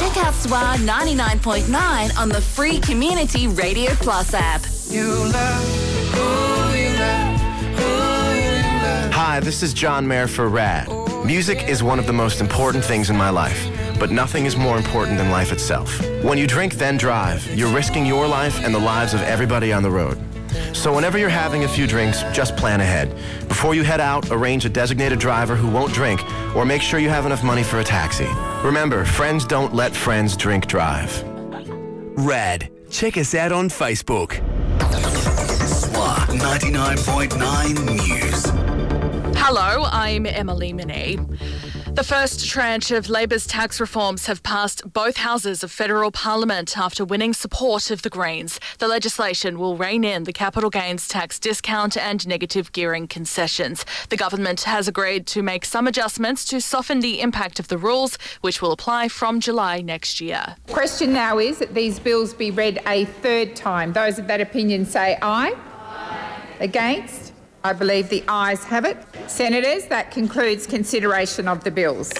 Check out SWA 99.9 on the free Community Radio Plus app. You love who you love, who you love. Hi, this is John Mayer for RAD. Music is one of the most important things in my life, but nothing is more important than life itself. When you drink, then drive, you're risking your life and the lives of everybody on the road. So whenever you're having a few drinks, just plan ahead. Before you head out, arrange a designated driver who won't drink, or make sure you have enough money for a taxi. Remember, friends don't let friends drink drive. RAD. Check us out on Facebook. SWA 99.9 News. Hello, I'm Emily Minnie. The first tranche of Labor's tax reforms have passed both houses of federal parliament after winning support of the Greens. The legislation will rein in the capital gains tax discount and negative gearing concessions. The government has agreed to make some adjustments to soften the impact of the rules, which will apply from July next year. Question now is that these bills be read a third time. Those of that opinion say aye. Aye. Against? I believe the ayes have it. Senators, that concludes consideration of the bills.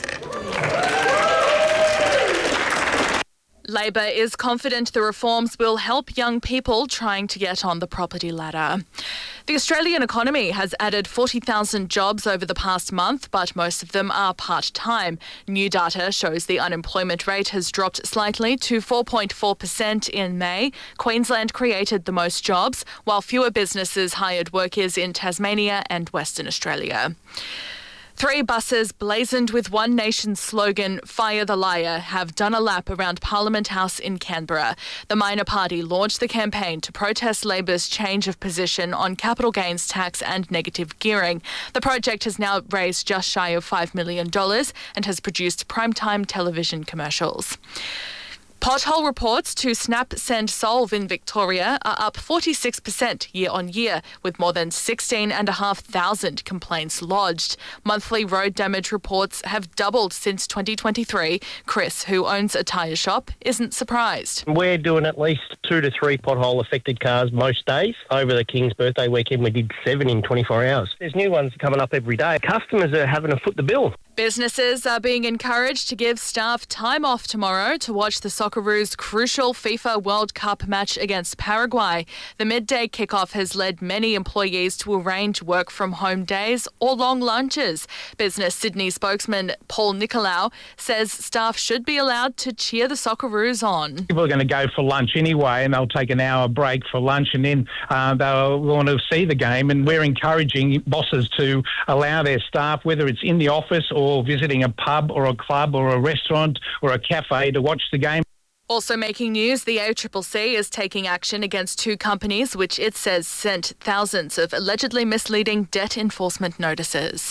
Labor is confident the reforms will help young people trying to get on the property ladder. The Australian economy has added 40,000 jobs over the past month, but most of them are part-time. New data shows the unemployment rate has dropped slightly to 4.4% in May. Queensland created the most jobs, while fewer businesses hired workers in Tasmania and Western Australia. 3 buses blazoned with One Nation's slogan, Fire the Liar, have done a lap around Parliament House in Canberra. The Minor Party launched the campaign to protest Labor's change of position on capital gains tax and negative gearing. The project has now raised just shy of $5 million and has produced primetime television commercials. Pothole reports to Snap Send Solve in Victoria are up 46% year on year, with more than 16,500 complaints lodged. Monthly road damage reports have doubled since 2023. Chris, who owns a tyre shop, isn't surprised. We're doing at least 2 to 3 pothole-affected cars most days. Over the King's birthday weekend, we did 7 in 24 hours. There's new ones coming up every day. Customers are having to foot the bill. Businesses are being encouraged to give staff time off tomorrow to watch the Socceroos' crucial FIFA World Cup match against Paraguay. The midday kickoff has led many employees to arrange work from home days or long lunches. Business Sydney spokesman Paul Nicolau says staff should be allowed to cheer the Socceroos on. People are going to go for lunch anyway, and they'll take an hour break for lunch, and then they'll want to see the game. And we're encouraging bosses to allow their staff, whether it's in the office or visiting a pub or a club or a restaurant or a cafe, to watch the game. Also making news, the ACCC is taking action against 2 companies which it says sent thousands of allegedly misleading debt enforcement notices.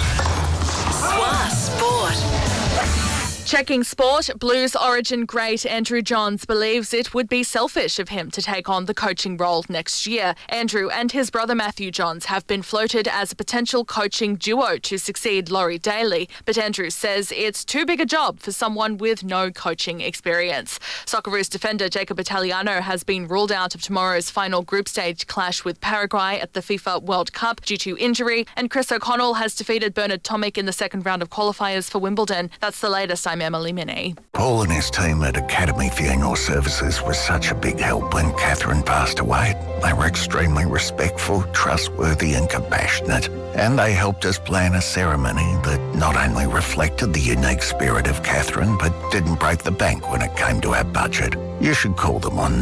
SWA Sport. Checking sport, Blues Origin great Andrew Johns believes it would be selfish of him to take on the coaching role next year. Andrew and his brother Matthew Johns have been floated as a potential coaching duo to succeed Laurie Daly, but Andrew says it's too big a job for someone with no coaching experience. Socceroos defender Jacob Italiano has been ruled out of tomorrow's final group stage clash with Paraguay at the FIFA World Cup due to injury, and Chris O'Connell has defeated Bernard Tomic in the second round of qualifiers for Wimbledon. That's the latest. I'm Emily Minnie. Paul and his team at Academy Funeral Services was such a big help when Catherine passed away. They were extremely respectful, trustworthy and compassionate. And they helped us plan a ceremony that not only reflected the unique spirit of Catherine, but didn't break the bank when it came to our budget. You should call them on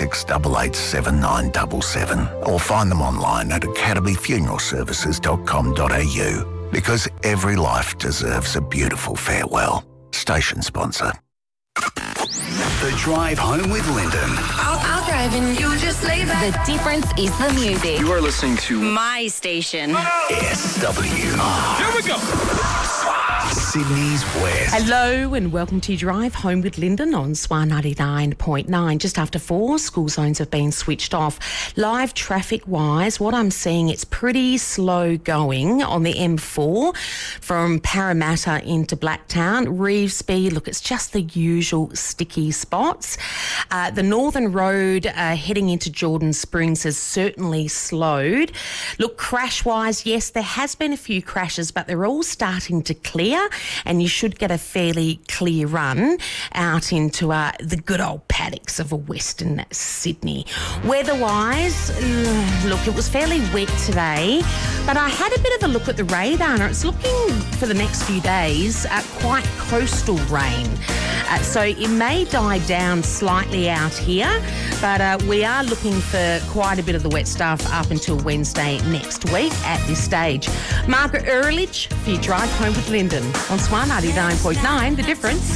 96887977 or find them online at academyfuneralservices.com.au, because every life deserves a beautiful farewell. Station sponsor. The Drive Home with Lyndon. I'll drive and you'll just leave it. The difference is the music. You are listening to My station. SWR. Here we go. Sydney's West. Hello and welcome to Drive Home with Lyndon on SWA 99.9. Just after 4, school zones have been switched off. Live traffic-wise, what I'm seeing, it's pretty slow going on the M4 from Parramatta into Blacktown. Revesby, look, it's just the usual sticky spots. The Northern Road heading into Jordan Springs has certainly slowed. Look, crash-wise, yes, there has been a few crashes, but they're all starting to clear. and you should get a fairly clear run out into the good old paddocks of Western Sydney. Weather-wise, look, it was fairly wet today, but I had a bit of a look at the radar, and it's looking for the next few days quite coastal rain. So it may die down slightly out here, but we are looking for quite a bit of the wet stuff up until Wednesday next week at this stage. Margaret Ehrlich for your Drive Home with Lyndon on Swan 99.9, The Difference.